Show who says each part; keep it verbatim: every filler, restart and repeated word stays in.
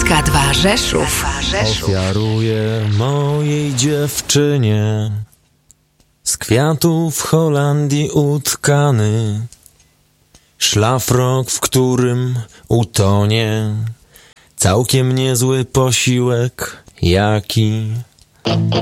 Speaker 1: K dwa Rzeszów.
Speaker 2: Ofiaruję mojej dziewczynie z kwiatów Holandii utkany szlafrok, w którym utonie całkiem niezły posiłek, jaki